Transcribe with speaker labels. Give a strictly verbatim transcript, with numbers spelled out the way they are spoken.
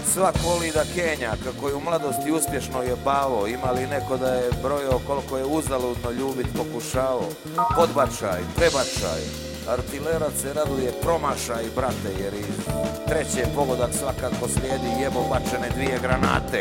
Speaker 1: Svak voli da kenja, kako je u mladosti uspješno jebavo. Ima li neko da je brojao koliko je uzaludno ljubit pokušao? Podbačaj, prebačaj, artilerac se raduje promašaj, brate, jer iz treće pogodak svakako slijedi jebo bačene dvije granate.